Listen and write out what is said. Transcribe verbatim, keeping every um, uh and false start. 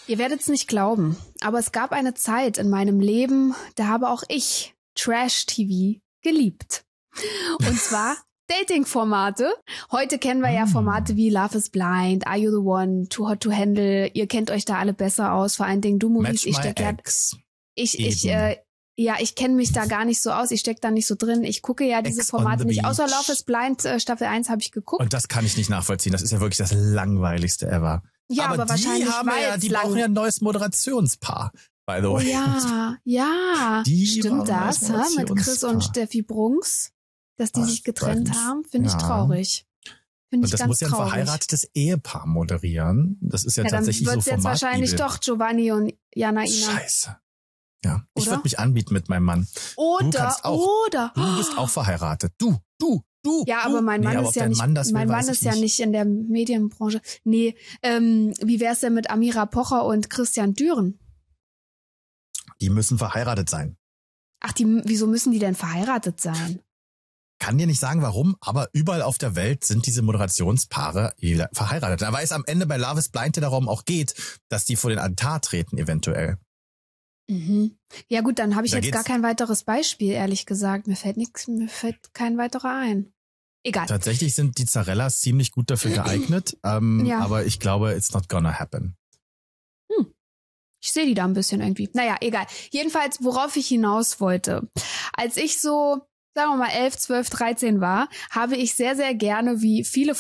Ihr werdet es nicht glauben, aber es gab eine Zeit in meinem Leben, da habe auch ich Trash-T V geliebt. Und zwar Dating-Formate. Heute kennen wir ja Formate wie Love is Blind, Are You the One, Too Hot to Handle. Ihr kennt euch da alle besser aus, vor allen Dingen du, Maurice. Ich steck ja, ich, ich, äh, ja, ich kenne mich da gar nicht so aus. Ich steck da nicht so drin. Ich gucke ja diese Ex Formate nicht. Außer Love is Blind, äh, Staffel eins habe ich geguckt. Und das kann ich nicht nachvollziehen. Das ist ja wirklich das langweiligste ever. Ja, aber, aber die wahrscheinlich haben ja, die brauchen ja ein neues Moderationspaar, by the way. Oh ja, ja. Die Stimmt das, ha? Mit Chris und Steffi Brunks, dass die Ach, sich getrennt weiß. haben, finde Ja. ich traurig. Finde Und ich das ganz muss ja ein traurig. verheiratetes Ehepaar moderieren. Das ist ja, Ja, dann tatsächlich wird's so jetzt Format wahrscheinlich Bibel. doch Giovanni und Janaina. Scheiße. Ja, ich Oder? würde mich anbieten mit meinem Mann. Du Oder, kannst auch. oder. Du bist auch verheiratet. Du, du, du. Ja, du. aber mein Mann nee, aber ist ob ja dein nicht, Mann das will, mein Mann weiß ist ich ja nicht in der Medienbranche. Nee, ähm, wie wär's denn mit Amira Pocher und Christian Düren? Die müssen verheiratet sein. Ach, die, wieso müssen die denn verheiratet sein? Kann dir nicht sagen, warum, aber überall auf der Welt sind diese Moderationspaare verheiratet. Da weiß am Ende bei Love is Blind ja darum auch geht, dass die vor den Altar treten eventuell. Mhm. Ja gut, dann habe ich Da jetzt geht's- gar kein weiteres Beispiel, ehrlich gesagt. Mir fällt nichts, mir fällt kein weiterer ein. Egal. Tatsächlich sind die Zarellas ziemlich gut dafür geeignet, ähm, Ja. aber ich glaube, it's not gonna happen. Ich sehe die da ein bisschen irgendwie. Naja, egal. Jedenfalls, worauf ich hinaus wollte. Als ich so, sagen wir mal, elf, zwölf, dreizehn war, habe ich sehr, sehr gerne, wie viele